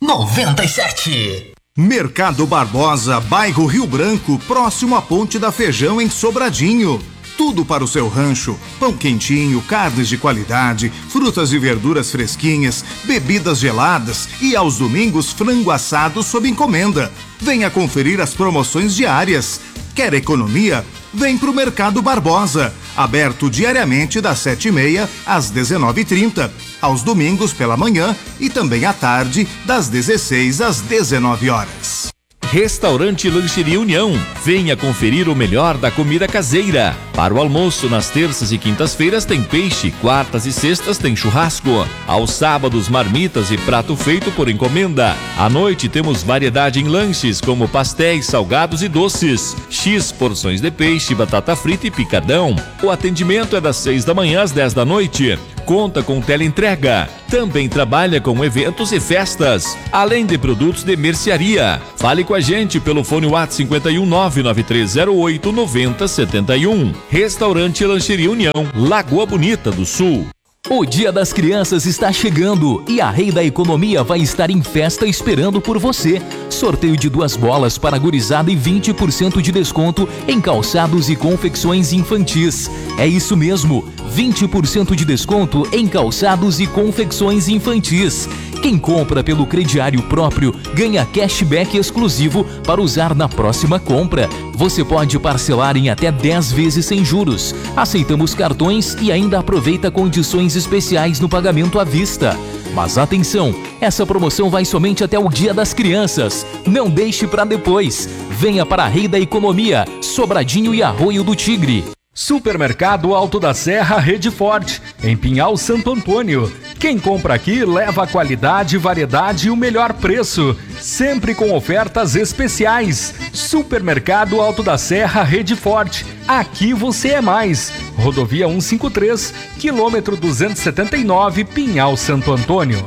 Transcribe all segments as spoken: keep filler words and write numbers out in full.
noventa e sete. Mercado Barbosa, bairro Rio Branco, próximo à Ponte da Feijão, em Sobradinho. Tudo para o seu rancho: pão quentinho, carnes de qualidade, frutas e verduras fresquinhas, bebidas geladas e aos domingos frango assado sob encomenda. Venha conferir as promoções diárias. Quer economia? Vem pro Mercado Barbosa, aberto diariamente das sete e meia às dezenove e trinta, aos domingos pela manhã e também à tarde das dezesseis às dezenove horas. Restaurante Lancheria União. Venha conferir o melhor da comida caseira. Para o almoço, nas terças e quintas-feiras tem peixe, quartas e sextas tem churrasco. Aos sábados, marmitas e prato feito por encomenda. À noite temos variedade em lanches, como pastéis, salgados e doces. X porções de peixe, batata frita e picadão. O atendimento é das seis da manhã às dez da noite. Conta com teleentrega. Também trabalha com eventos e festas, além de produtos de mercearia. Fale com a gente pelo fone WhatsApp cinquenta e um, nove nove três zero oito, noventa setenta e um. Restaurante Lancheria União, Lagoa Bonita do Sul. O Dia das Crianças está chegando e a Rei da Economia vai estar em festa esperando por você. Sorteio de duas bolas para gurizada e vinte por cento de desconto em calçados e confecções infantis. É isso mesmo, vinte por cento de desconto em calçados e confecções infantis. Quem compra pelo crediário próprio ganha cashback exclusivo para usar na próxima compra. Você pode parcelar em até dez vezes sem juros. Aceitamos cartões e ainda aproveita condições especiais no pagamento à vista. Mas atenção, essa promoção vai somente até o Dia das Crianças. Não deixe para depois. Venha para a Rei da Economia, Sobradinho e Arroio do Tigre. Supermercado Alto da Serra Rede Forte, em Pinhal Santo Antônio. Quem compra aqui leva qualidade, variedade e o melhor preço, sempre com ofertas especiais. Supermercado Alto da Serra Rede Forte, aqui você é mais. Rodovia cento e cinquenta e três, quilômetro duzentos e setenta e nove, Pinhal Santo Antônio.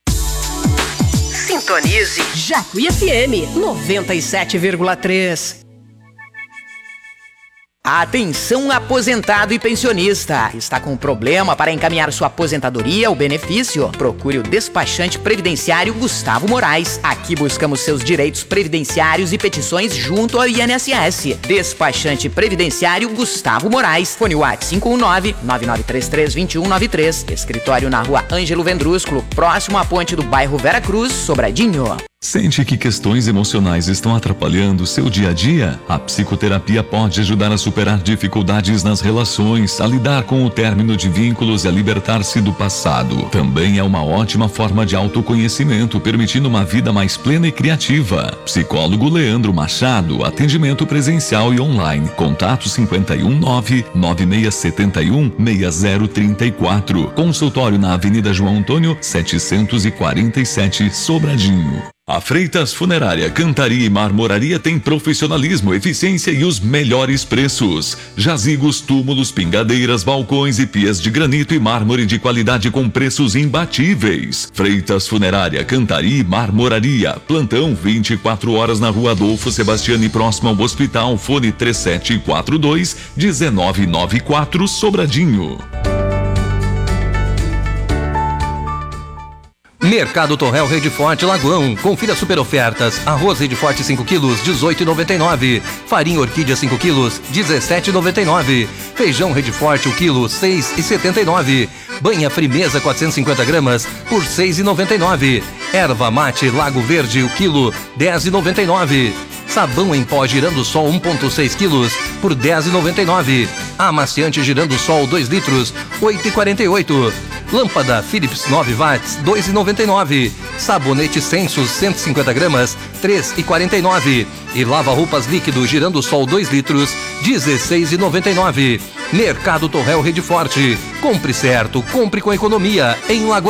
Sintonize Jacuí F M noventa e sete vírgula três. Atenção, aposentado e pensionista. Está com problema para encaminhar sua aposentadoria ou benefício? Procure o despachante previdenciário Gustavo Moraes. Aqui buscamos seus direitos previdenciários e petições junto ao I N S S. Despachante previdenciário Gustavo Moraes. Fone WhatsApp cinco um nove, nove nove três três, dois um nove três. Escritório na Rua Ângelo Vendrúsculo, próximo à ponte do bairro Vera Cruz, Sobradinho. Sente que questões emocionais estão atrapalhando o seu dia a dia? A psicoterapia pode ajudar a superar dificuldades nas relações, a lidar com o término de vínculos e a libertar-se do passado. Também é uma ótima forma de autoconhecimento, permitindo uma vida mais plena e criativa. Psicólogo Leandro Machado, atendimento presencial e online. Contato cinquenta e um, nove nove seis sete um, seis zero três quatro. Consultório na Avenida João Antônio, setecentos e quarenta e sete, Sobradinho. A Freitas Funerária, Cantaria e Marmoraria tem profissionalismo, eficiência e os melhores preços. Jazigos, túmulos, pingadeiras, balcões e pias de granito e mármore de qualidade com preços imbatíveis. Freitas Funerária, Cantaria e Marmoraria. Plantão vinte e quatro horas na Rua Adolfo Sebastiani, próximo ao hospital. Fone três sete quatro dois, um nove nove quatro, Sobradinho. Mercado Torrel Rede Forte Lagoão. Confira super ofertas. Arroz Rede Forte cinco quilos, dezoito reais e noventa e nove centavos. Farinha Orquídea cinco quilos, dezessete reais e noventa e nove centavos. Feijão Rede Forte o quilo, seis reais e setenta e nove centavos. Banha Frimeza quatrocentos e cinquenta gramas por seis reais e noventa e nove centavos. Erva Mate Lago Verde o quilo, dez reais e noventa e nove centavos. Sabão em pó Girando Sol um vírgula seis quilos por dez reais e noventa e nove centavos. Amaciante Girando Sol dois litros, oito reais e quarenta e oito centavos. Lâmpada Philips nove watts, dois reais e noventa e nove centavos. Sabonete Sensus cento e cinquenta gramas, três reais e quarenta e nove centavos. E lava roupas líquido Girando Sol dois litros, dezesseis reais e noventa e nove centavos. Mercado Torrel Rede Forte. Compre certo, compre com economia em Lagoa.